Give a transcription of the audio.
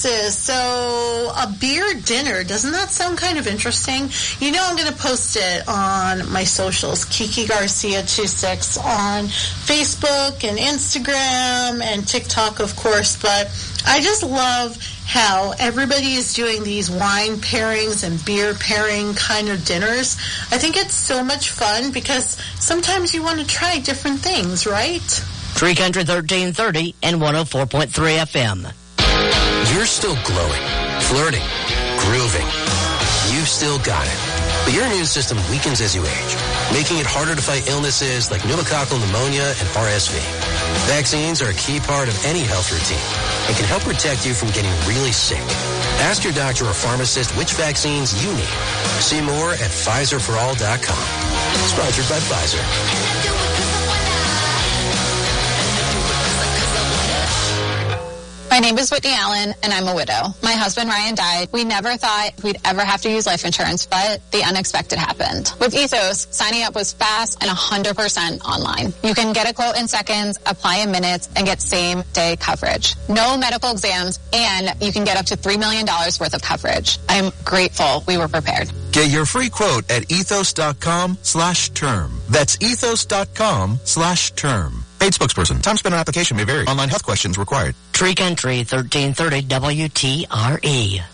this is, so a beer dinner, doesn't that sound kind of interesting? You know I'm going to post it on my socials, Kiki Garcia 26 on Facebook and Instagram and TikTok, of course, but I just love how everybody is doing these wine pairings and beer pairing kind of dinners. I think it's so much fun because sometimes you want to try different things, right? Tree Country 1330 and 104.3 FM. You're still glowing, flirting, grooving. You've still got it. But your immune system weakens as you age, making it harder to fight illnesses like pneumococcal pneumonia and RSV. Vaccines are a key part of any health routine and can help protect you from getting really sick. Ask your doctor or pharmacist which vaccines you need. See more at PfizerForAll.com. Sponsored by Pfizer. My name is Whitney Allen, and I'm a widow. My husband, Ryan, died. We never thought we'd ever have to use life insurance, but the unexpected happened. With Ethos, signing up was fast and 100% online. You can get a quote in seconds, apply in minutes, and get same-day coverage. No medical exams, and you can get up to $3 million worth of coverage. I'm grateful we were prepared. Get your free quote at ethos.com/term. That's ethos.com/term. Paid spokesperson. Time spent on application may vary. Online health questions required. Tree Country 1330 WTRE.